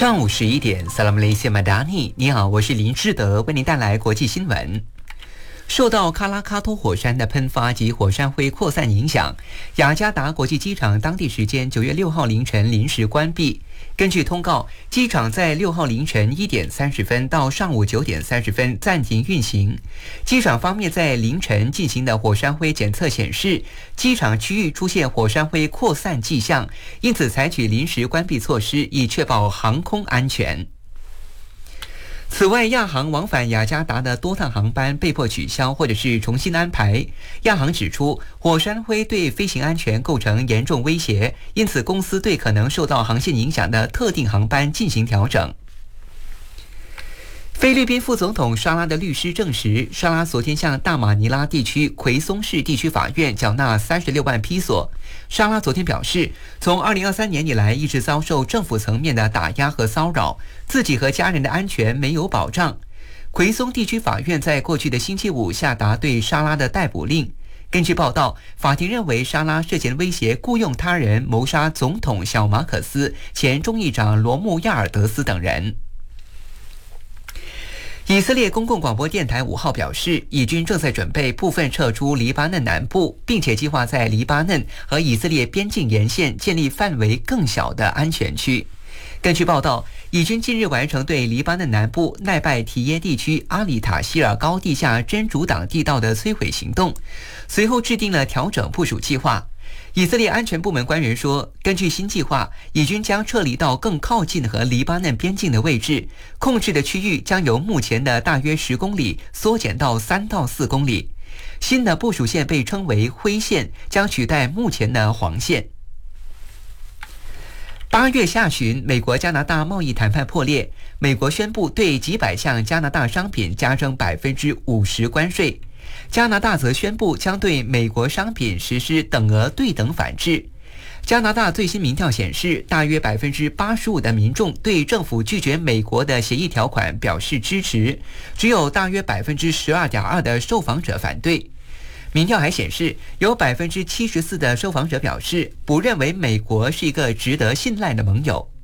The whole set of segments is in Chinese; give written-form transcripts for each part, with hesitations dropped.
上午11点 Salam Malaysia Madani， 你好，我是林志德，为您带来国际新闻。受到喀拉喀托火山的喷发及火山灰扩散影响，雅加达国际机场当地时间9月6号凌晨临时关闭。根据通告，机场在6号凌晨1点30分到上午9点30分暂停运行。机场方面在凌晨进行的火山灰检测显示，机场区域出现火山灰扩散迹象，因此采取临时关闭措施，以确保航空安全。此外，亚航往返雅加达的多趟航班被迫取消或者是重新安排。亚航指出，火山灰对飞行安全构成严重威胁，因此公司对可能受到航线影响的特定航班进行调整。菲律宾副总统沙拉的律师证实，沙拉昨天向大马尼拉地区奎松市地区法院缴纳36万披索。沙拉昨天表示，从2023年以来一直遭受政府层面的打压和骚扰，自己和家人的安全没有保障。奎松地区法院在过去的星期五下达对沙拉的逮捕令。根据报道，法庭认为沙拉涉嫌威胁雇用他人谋杀总统小马可斯、前众议长罗穆亚尔德斯等人。以色列公共广播电台5号表示，以军正在准备部分撤出黎巴嫩南部，并且计划在黎巴嫩和以色列边境沿线建立范围更小的安全区。根据报道，以军近日完成对黎巴嫩南部奈拜提耶地区阿里塔希尔高地下真主党地道的摧毁行动，随后制定了调整部署计划。以色列安全部门官员说，根据新计划，以军将撤离到更靠近和黎巴嫩边境的位置，控制的区域将由目前的大约10公里缩减到3到4公里。新的部署线被称为灰线，将取代目前的黄线。8月下旬，美国加拿大贸易谈判破裂，美国宣布对几百项加拿大商品加征50%关税。加拿大则宣布将对美国商品实施等额对等反制。加拿大最新民调显示，大约85%的民众对政府拒绝美国的协议条款表示支持，只有大约12.2%的受访者反对。民调还显示，有74%的受访者表示不认为美国是一个值得信赖的盟友。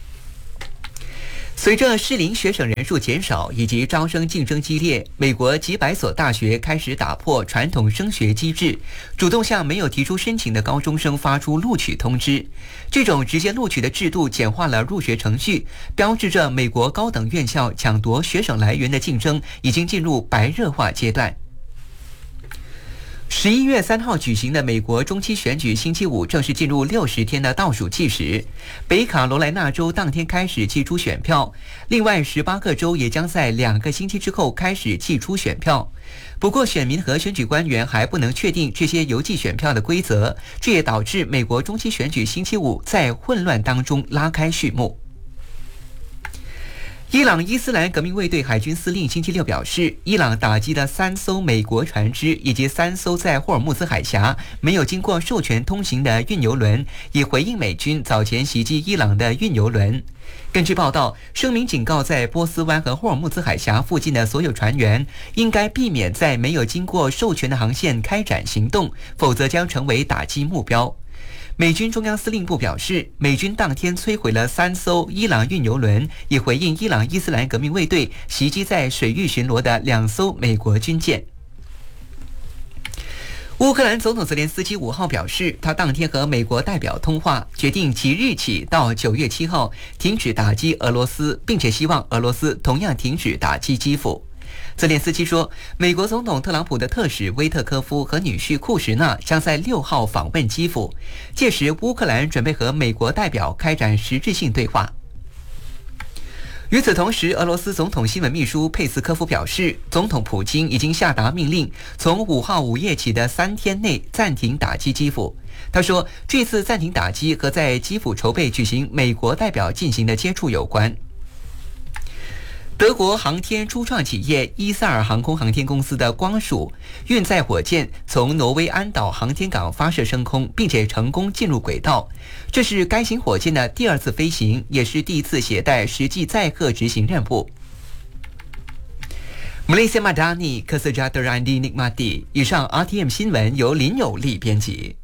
随着适龄学生人数减少以及招生竞争激烈，美国几百所大学开始打破传统升学机制，主动向没有提出申请的高中生发出录取通知。这种直接录取的制度简化了入学程序，标志着美国高等院校抢夺学生来源的竞争已经进入白热化阶段。11月3号举行的美国中期选举星期五正式进入60天的倒数计时，北卡罗来纳州当天开始寄出选票，另外18个州也将在2个星期之后开始寄出选票。不过选民和选举官员还不能确定这些邮寄选票的规则，这也导致美国中期选举星期五在混乱当中拉开序幕。伊朗伊斯兰革命卫队海军司令星期六表示，伊朗打击了3艘美国船只以及3艘在霍尔木兹海峡没有经过授权通行的运油轮，以回应美军早前袭击伊朗的运油轮。根据报道，声明警告在波斯湾和霍尔木兹海峡附近的所有船员，应该避免在没有经过授权的航线开展行动，否则将成为打击目标。美军中央司令部表示，美军当天摧毁了3艘伊朗运油轮，以回应伊朗伊斯兰革命卫队袭击在水域巡逻的2艘美国军舰。乌克兰总统泽连斯基5号表示，他当天和美国代表通话，决定即日起到9月7号停止打击俄罗斯，并且希望俄罗斯同样停止打击基辅。泽连斯基说，美国总统特朗普的特使威特科夫和女婿库什纳将在6号访问基辅，届时乌克兰准备和美国代表开展实质性对话。与此同时，俄罗斯总统新闻秘书佩斯科夫表示，总统普京已经下达命令，从5号午夜起的3天内暂停打击基辅。他说，这次暂停打击和在基辅筹备举行美国代表进行的接触有关。德国航天初创企业伊塞尔航空航天公司的光束运载火箭从挪威安岛航天港发射升空，并且成功进入轨道。这是该型火箭的第2次飞行，也是第1次携带实际载荷执行任务。Malaysia Madani, Kesejahteraan di Nikmati。以上 RTM 新闻由林有利编辑。